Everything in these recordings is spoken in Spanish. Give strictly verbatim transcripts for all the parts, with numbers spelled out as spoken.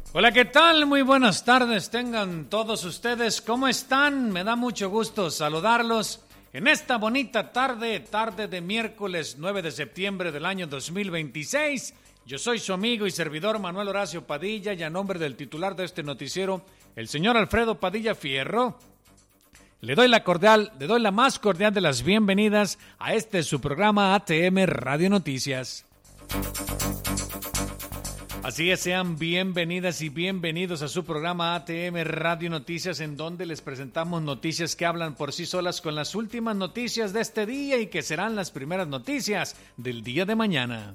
Hola, ¿qué tal? Muy buenas tardes tengan todos ustedes. ¿Cómo están? Me da mucho gusto saludarlos en esta bonita tarde, tarde de miércoles nueve de septiembre del año dos mil veintiséis. Yo soy su amigo y servidor Manuel Horacio Padilla y a nombre del titular de este noticiero, el señor Alfredo Padilla Fierro, le doy la cordial, le doy la más cordial de las bienvenidas a este su programa A T M Radio Noticias. Así es, sean bienvenidas y bienvenidos a su programa A T M Radio Noticias, en donde les presentamos noticias que hablan por sí solas con las últimas noticias de este día y que serán las primeras noticias del día de mañana.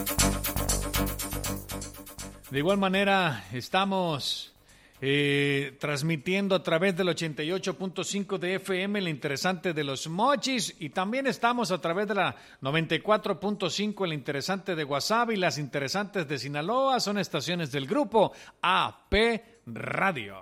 De igual manera, estamos eh, transmitiendo a través del ochenta y ocho punto cinco de F M, el interesante de Los Mochis, y también estamos a través de la noventa y cuatro punto cinco, el interesante de Guasave, y las interesantes de Sinaloa son estaciones del grupo A P Radio.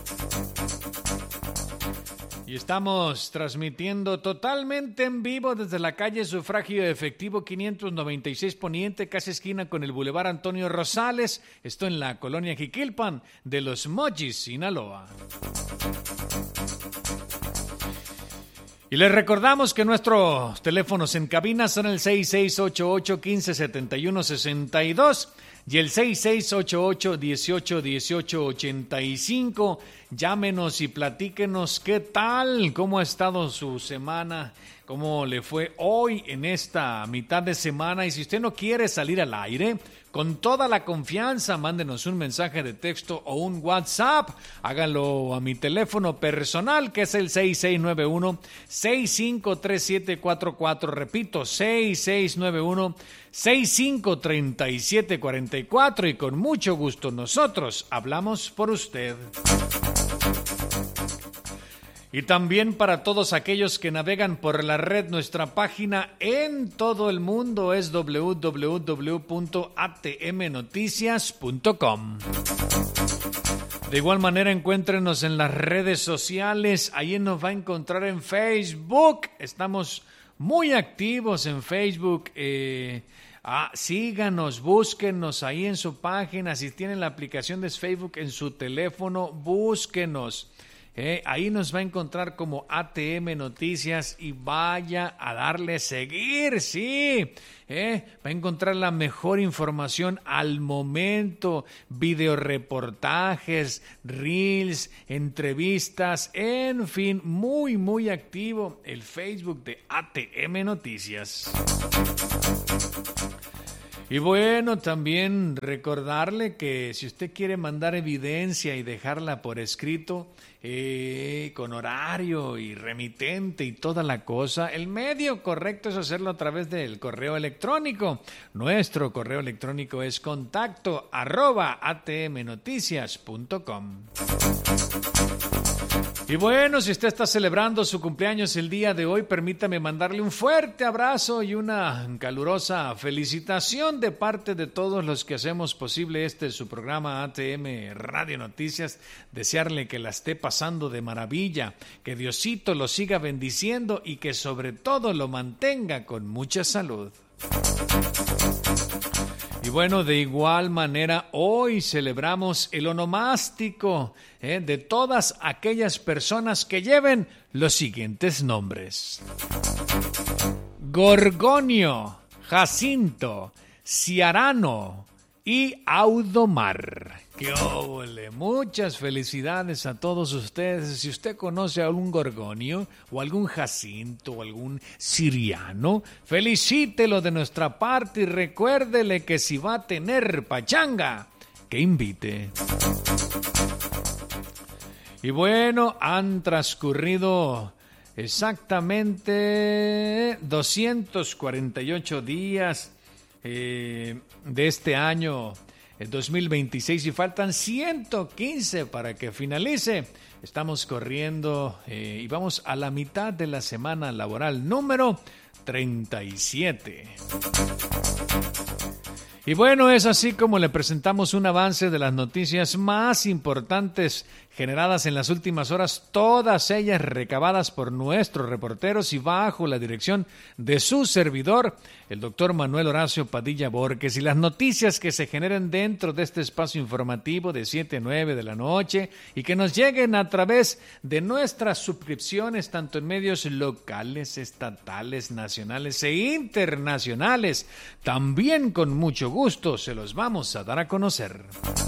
Y estamos transmitiendo totalmente en vivo desde la calle Sufragio Efectivo quinientos noventa y seis Poniente, casi esquina con el Boulevard Antonio Rosales. Esto en la colonia Jiquilpan de Los Mochis, Sinaloa. Y les recordamos que nuestros teléfonos en cabina son el seis seis ocho ocho, uno cinco siete uno, seis dos y el seis seis ocho ocho, uno ocho uno ocho, ocho cinco. Llámenos y platíquenos qué tal, cómo ha estado su semana, cómo le fue hoy en esta mitad de semana. Y si usted no quiere salir al aire, con toda la confianza, mándenos un mensaje de texto o un WhatsApp. Háganlo a mi teléfono personal, que es el seis seis nueve uno, seis cinco tres siete cuatro cuatro. Repito, seis seis nueve uno, seis cinco tres siete cuatro cuatro. Y con mucho gusto nosotros hablamos por usted. Y también para todos aquellos que navegan por la red, nuestra página en todo el mundo es doble u doble u doble u punto a t m noticias punto com. De igual manera, encuéntrenos en las redes sociales. Ahí nos va a encontrar en Facebook. Estamos muy activos en Facebook. Eh, ah, síganos, búsquenos ahí en su página. Si tienen la aplicación de Facebook en su teléfono, búsquenos. Eh, ahí nos va a encontrar como A T M Noticias y vaya a darle seguir, sí, eh, va a encontrar la mejor información al momento, videoreportajes, reels, entrevistas, en fin, muy, muy activo el Facebook de A T M Noticias. Y bueno, también recordarle que si usted quiere mandar evidencia y dejarla por escrito, eh, con horario y remitente y toda la cosa, el medio correcto es hacerlo a través del correo electrónico. Nuestro correo electrónico es contacto arroba atmnoticias punto com. Y bueno, si usted está celebrando su cumpleaños el día de hoy, permítame mandarle un fuerte abrazo y una calurosa felicitación de parte de todos los que hacemos posible este su programa A T M Radio Noticias. Desearle que la esté pasando de maravilla, que Diosito lo siga bendiciendo y que sobre todo lo mantenga con mucha salud. Y bueno, de igual manera, hoy celebramos el onomástico eh, de todas aquellas personas que lleven los siguientes nombres: Gorgonio, Jacinto, Ciarano y Audomar. ¡Qué óvole! Muchas felicidades a todos ustedes. Si usted conoce a algún Gorgonio o algún Jacinto o algún Siriano, felicítelo de nuestra parte y recuérdele que si va a tener pachanga, que invite. Y bueno, han transcurrido exactamente doscientos cuarenta y ocho días eh, de este año el dos mil veintiséis y faltan ciento quince para que finalice. Estamos corriendo eh, y vamos a la mitad de la semana laboral número treinta y siete. Y bueno, es así como le presentamos un avance de las noticias más importantes generadas en las últimas horas, todas ellas recabadas por nuestros reporteros y bajo la dirección de su servidor, el doctor Manuel Horacio Padilla Borges, y las noticias que se generen dentro de este espacio informativo de siete a nueve de la noche y que nos lleguen a través de nuestras suscripciones tanto en medios locales, estatales, nacionales e internacionales. También con mucho gusto se los vamos a dar a conocer.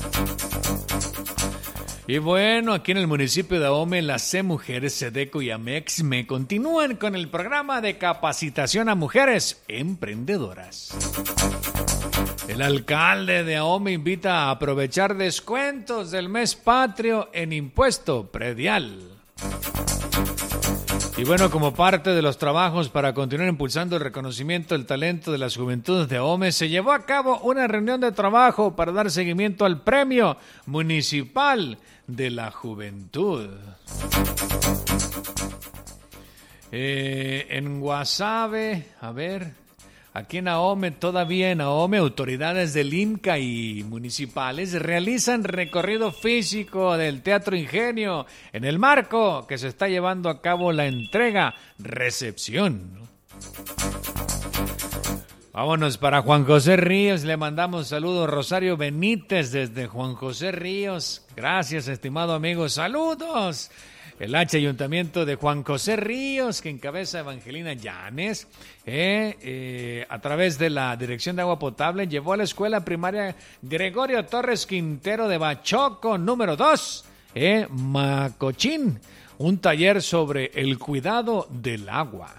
Y bueno, aquí en el municipio de Ahome, las C Mujeres, Sedeco y Amex me continúan con el programa de capacitación a mujeres emprendedoras. El alcalde de Ahome invita a aprovechar descuentos del mes patrio en impuesto predial. Y bueno, como parte de los trabajos para continuar impulsando el reconocimiento del talento de las juventudes de Ahome, se llevó a cabo una reunión de trabajo para dar seguimiento al Premio Municipal de la Juventud. Eh, en Guasave, a ver... Aquí en Ahome, todavía en Ahome, autoridades del INCA y municipales realizan recorrido físico del Teatro Ingenio en el marco que se está llevando a cabo la entrega-recepción. Vámonos para Juan José Ríos, le mandamos saludos. Rosario Benítez desde Juan José Ríos. Gracias, estimado amigo, saludos. El H Ayuntamiento de Juan José Ríos, que encabeza Evangelina Llanes, eh, eh, a través de la Dirección de Agua Potable, llevó a la escuela primaria Gregorio Torres Quintero de Bachoco, número dos, eh, Macochín, un taller sobre el cuidado del agua.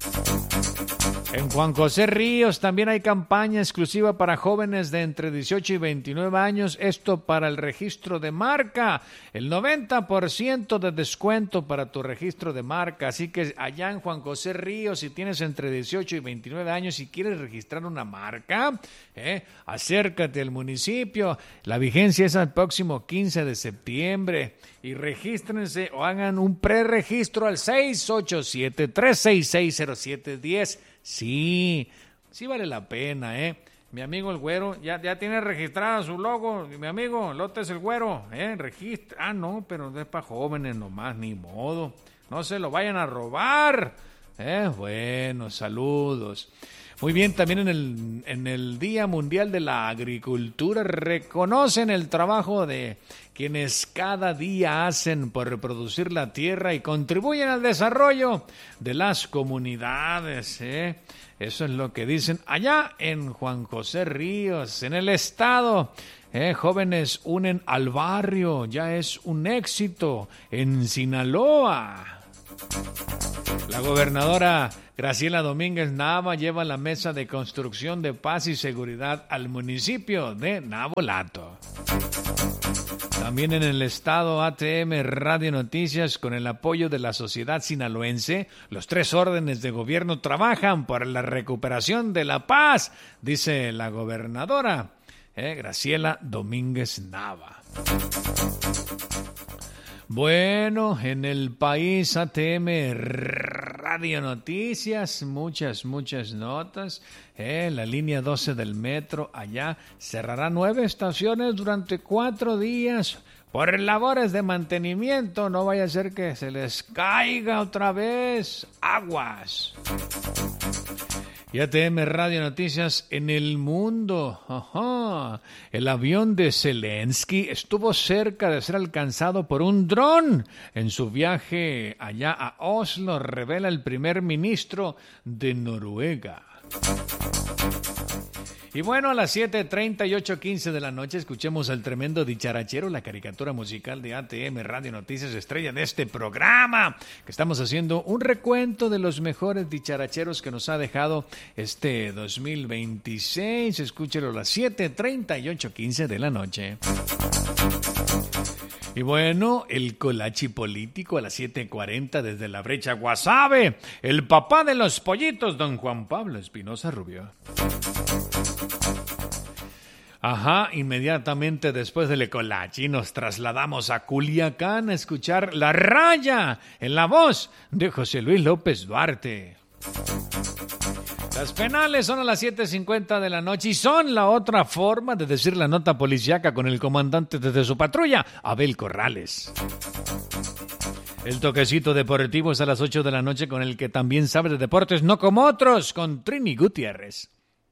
En Juan José Ríos también hay campaña exclusiva para jóvenes de entre dieciocho y veintinueve años, esto para el registro de marca, el noventa por ciento de descuento para tu registro de marca, así que allá en Juan José Ríos, si tienes entre dieciocho y veintinueve años y quieres registrar una marca, eh, acércate al municipio, la vigencia es el próximo quince de septiembre y regístrense o hagan un preregistro al seis ocho siete, tres seis seis, cero siete uno cero. Sí, sí vale la pena, ¿eh? Mi amigo el güero ya, ya tiene registrada su logo. Mi amigo Lotes el güero, ¿eh? Registra. Ah, no, pero es para jóvenes nomás, ni modo. No se lo vayan a robar. ¿Eh? Bueno, saludos. Muy bien, también en el, en el Día Mundial de la Agricultura reconocen el trabajo de quienes cada día hacen por reproducir la tierra y contribuyen al desarrollo de las comunidades, ¿eh? Eso es lo que dicen allá en Juan José Ríos, en el estado. Eh, jóvenes unen al barrio, ya es un éxito en Sinaloa. La gobernadora Graciela Domínguez Nava lleva la mesa de construcción de paz y seguridad al municipio de Navolato. También en el estado A T M Radio Noticias, con el apoyo de la sociedad sinaloense, los tres órdenes de gobierno trabajan por la recuperación de la paz, dice la gobernadora eh, Graciela Domínguez Nava. Bueno, en el país A T M Radio Noticias, muchas, muchas notas. Eh, la línea doce del metro allá cerrará nueve estaciones durante cuatro días por labores de mantenimiento. No vaya a ser que se les caiga otra vez. Aguas. Y A T M Radio Noticias en el mundo. Ajá. El avión de Zelensky estuvo cerca de ser alcanzado por un dron en su viaje allá a Oslo, revela el primer ministro de Noruega. Y bueno, a las siete treinta y ocho quince de la noche escuchemos al tremendo dicharachero, la caricatura musical de A T M Radio Noticias, estrella de este programa, que estamos haciendo un recuento de los mejores dicharacheros que nos ha dejado este dos mil veintiséis. Escúchelo a las siete treinta y ocho quince de la noche. Y bueno, el colachi político a las siete cuarenta desde la brecha Guasave, el papá de los pollitos, don Juan Pablo Espinosa Rubio. Ajá, inmediatamente después del Ecolachi nos trasladamos a Culiacán a escuchar La Raya en la voz de José Luis López Duarte. Las penales son a las siete cincuenta de la noche y son la otra forma de decir la nota policíaca con el comandante desde su patrulla, Abel Corrales. El toquecito deportivo es a las ocho de la noche con el que también sabe de deportes, no como otros, con Trini Gutiérrez.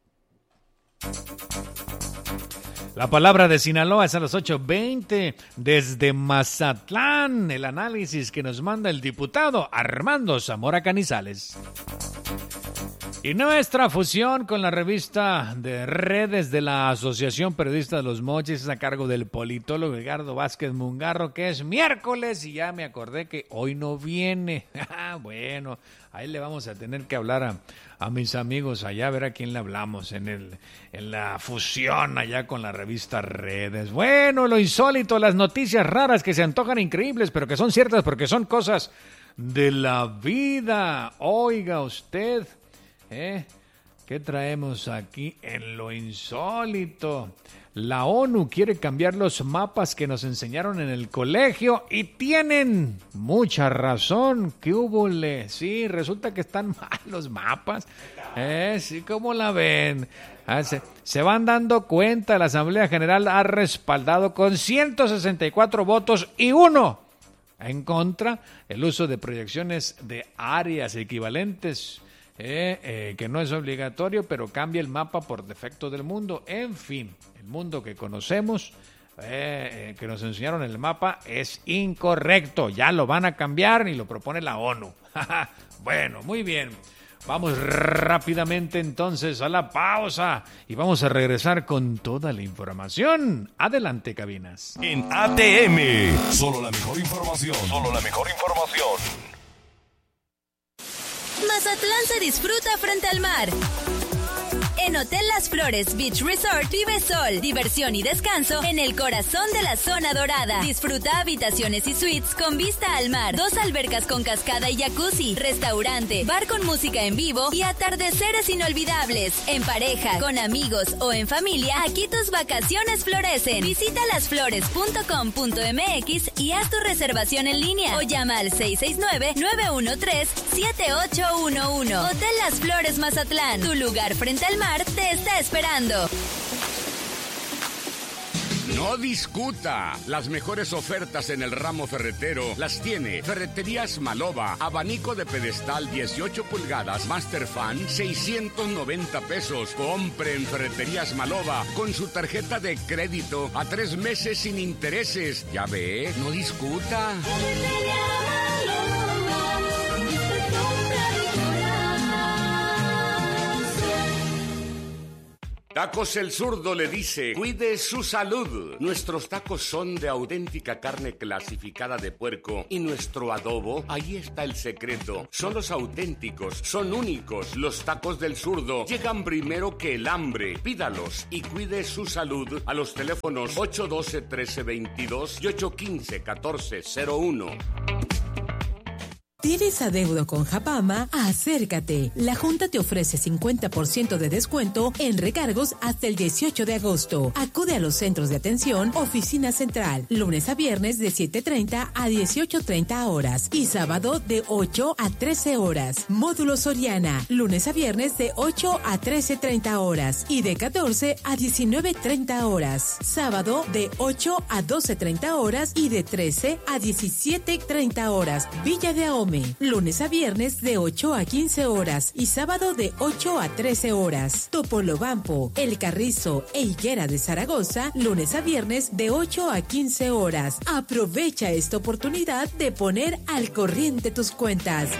La palabra de Sinaloa es a las ocho veinte desde Mazatlán, el análisis que nos manda el diputado Armando Zamora Canizales. Y nuestra fusión con la revista de redes de la Asociación Periodista de los Mochis es a cargo del politólogo Edgardo Vázquez Mungarro, que es miércoles y ya me acordé que hoy no viene. Bueno, ahí le vamos a tener que hablar a, a mis amigos allá, a ver a quién le hablamos en, el, en la fusión allá con la revista Redes. Bueno, lo insólito, las noticias raras que se antojan increíbles, pero que son ciertas porque son cosas de la vida. Oiga usted... ¿Eh? ¿Qué traemos aquí en lo insólito? La ONU quiere cambiar los mapas que nos enseñaron en el colegio y tienen mucha razón. ¿Qué húbole? Sí, resulta que están mal los mapas. ¿Eh? Sí, ¿cómo la ven? Ah, se, se van dando cuenta, la Asamblea General ha respaldado con ciento sesenta y cuatro votos y uno en contra el uso de proyecciones de áreas equivalentes. Eh, eh, que no es obligatorio, pero cambia el mapa por defecto del mundo. En fin, el mundo que conocemos, eh, eh, que nos enseñaron en el mapa, es incorrecto. Ya lo van a cambiar y lo propone la ONU. Bueno, muy bien. Vamos rápidamente entonces a la pausa y vamos a regresar con toda la información. Adelante, cabinas. En A T M, solo la mejor información. Solo la mejor información. Mazatlán se disfruta frente al mar. En Hotel Las Flores Beach Resort vive sol, diversión y descanso en el corazón de la zona dorada. Disfruta habitaciones y suites con vista al mar, dos albercas con cascada y jacuzzi, restaurante, bar con música en vivo y atardeceres inolvidables. En pareja, con amigos o en familia, aquí tus vacaciones florecen. Visita las flores punto com punto m x y haz tu reservación en línea o llama al seis seis nueve, nueve uno tres, siete ocho uno uno. Hotel Las Flores Mazatlán, tu lugar frente al mar te está esperando. No discuta. Las mejores ofertas en el ramo ferretero las tiene Ferreterías Maloba. Abanico de pedestal dieciocho pulgadas, Master Fan, seiscientos noventa pesos. Compre en Ferreterías Maloba con su tarjeta de crédito a tres meses sin intereses. Ya ve, no discuta. Tacos El Zurdo le dice, cuide su salud. Nuestros tacos son de auténtica carne clasificada de puerco y nuestro adobo, ahí está el secreto. Son los auténticos, son únicos. Los tacos del Zurdo llegan primero que el hambre. Pídalos y cuide su salud a los teléfonos ocho uno dos, uno tres dos dos y ocho uno cinco, uno cuatro cero uno. ¿Tienes adeudo con Japama? Acércate. La Junta te ofrece cincuenta por ciento de descuento en recargos hasta el dieciocho de agosto. Acude a los centros de atención, oficina central, lunes a viernes de siete treinta a dieciocho treinta horas y sábado de ocho a trece horas. Módulo Soriana, lunes a viernes de ocho a trece treinta horas y de catorce a diecinueve treinta horas. Sábado de ocho a doce treinta horas y de trece a diecisiete treinta horas. Villa de Ahome, lunes a viernes de ocho a quince horas y sábado de ocho a trece horas. Topolobampo, El Carrizo e Higuera de Zaragoza, lunes a viernes de ocho a quince horas. Aprovecha esta oportunidad de poner al corriente tus cuentas.